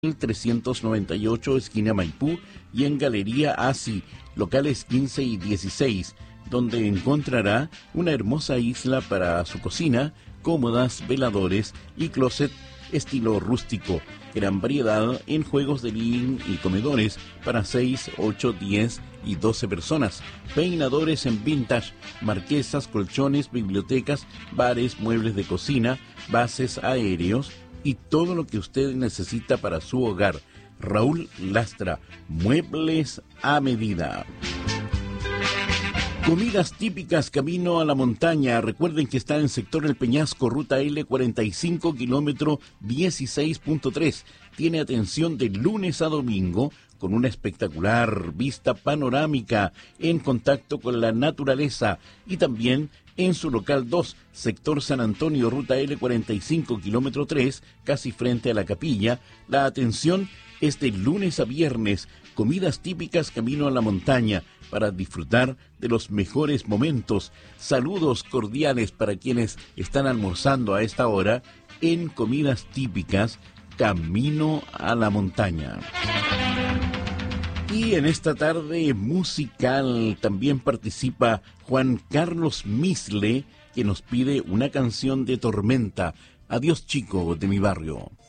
398, esquina Maipú, y en Galería Asi, locales 15 y 16, donde encontrará una hermosa isla para su cocina, cómodas, veladores y closet estilo rústico. Gran variedad en juegos de living y comedores para 6, 8, 10 y 12 personas. Peinadores en vintage, marquesas, colchones, bibliotecas, bares, muebles de cocina, bases aéreos y todo lo que usted necesita para su hogar. Raúl Lastra, muebles a medida. Comidas típicas camino a la montaña. Recuerden que está en sector El Peñasco, ruta L45, kilómetro 16.3. Tiene atención de lunes a domingo con una espectacular vista panorámica en contacto con la naturaleza, y también en su local 2, sector San Antonio, ruta L45, kilómetro 3, casi frente a la capilla. La atención es de lunes a viernes. Comidas típicas camino a la montaña para disfrutar de los mejores momentos. Saludos cordiales para quienes están almorzando a esta hora en Comidas Típicas camino a la montaña. Y en esta tarde musical también participa Juan Carlos Misle, que nos pide una canción de Tormenta. Adiós chico de mi barrio.